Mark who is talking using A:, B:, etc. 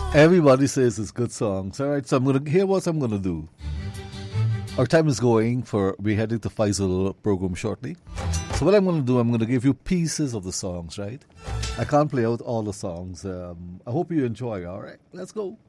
A: Everybody says it's good songs. All right, so here's what I'm gonna do. Our time is going for we're heading to Faisal program shortly. So what I'm gonna do, I'm gonna give you pieces of the songs, right? I can't play out all the songs. I hope you enjoy. All right, let's go.